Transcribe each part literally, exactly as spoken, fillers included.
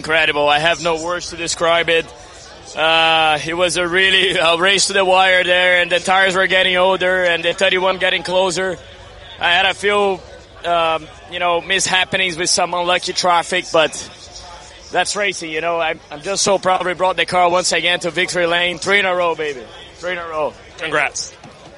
incredible. I have no words to describe it. Uh, it was a really uh, race to the wire there, and the tires were getting older, and the thirty-one getting closer. I had a few, um, you know, mishappenings with some unlucky traffic, but that's racing, you know. I'm, I'm just so proud we brought the car once again to victory lane. Three in a row, baby. Three in a row. Congrats.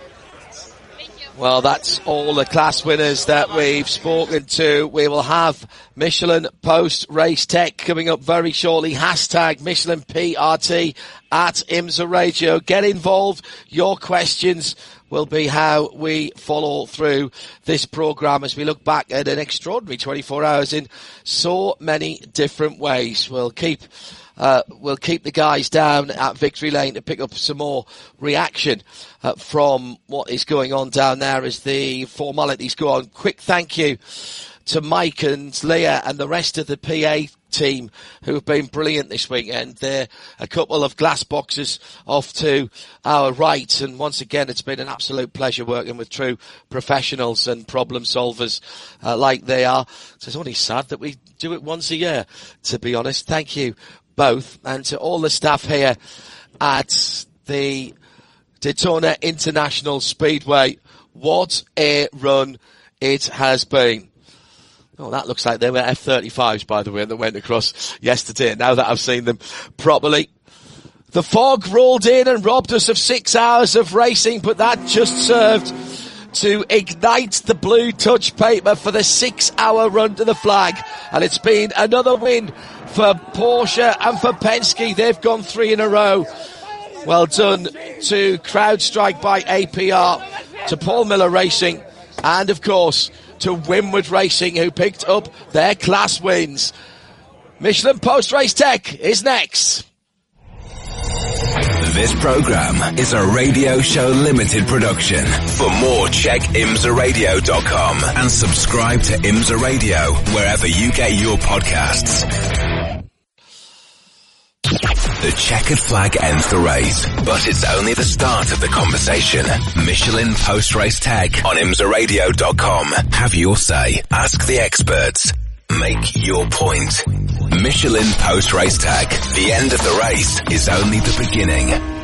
Well, that's all the class winners that we've spoken to. We will have Michelin Post Race Tech coming up very shortly. Hashtag Michelin P R T at IMSA Radio. Get involved. Your questions will be how we follow through this programme as we look back at an extraordinary twenty-four hours in so many different ways. We'll keep Uh, we'll keep the guys down at Victory Lane to pick up some more reaction uh, from what is going on down there as the formalities go on. Quick thank you to Mike and Leah and the rest of the P A team who have been brilliant this weekend. There a couple of glass boxes off to our right, and once again it's been an absolute pleasure working with true professionals and problem solvers uh, like they are. So it's only sad that we do it once a year, to be honest. Thank you both, and to all the staff here at the Daytona International Speedway. What a run it has been. Oh, that looks like they were F thirty-fives, by the way, that went across yesterday, now that I've seen them properly. The fog rolled in and robbed us of six hours of racing, but that just served to ignite the blue touch paper for the six-hour run to the flag. And it's been another win for Porsche and for Penske. They've gone three in a row. Well done to CrowdStrike by A P R, to Paul Miller Racing, and of course to Winward Racing, who picked up their class wins. Michelin Post Race Tech is next. This program is a Radio Show Limited production. For more, check imsa radio dot com and subscribe to IMSA Radio wherever you get your podcasts. The checkered flag ends the race, but it's only the start of the conversation. Michelin Post Race Tech on imsa radio dot com. Have your say. Ask the experts. Make your point. Michelin Post Race Tech. The end of the race is only the beginning.